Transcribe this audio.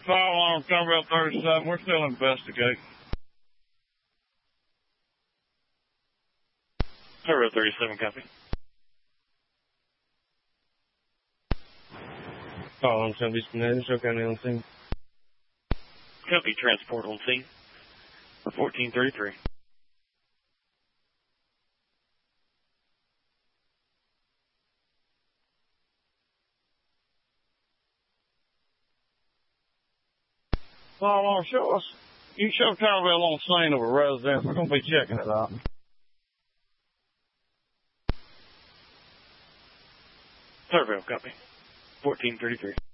fire alarm, Conrail 37. We're still investigating. Conrail 37, copy. Call on Southeast Canadian, Show County on scene. Copy, transport on scene. 1433. Fire alarm, show us. You show Conrail on scene of a residence. We're going to be checking it out. Conrail, copy. 1433.